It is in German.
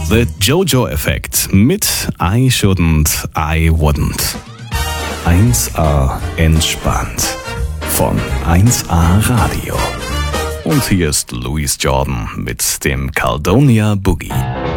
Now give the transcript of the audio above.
The Jojo-Effekt mit I Shouldn't, I Wouldn't. 1A entspannt von 1A Radio. Und hier ist Louis Jordan mit dem Caledonia Boogie.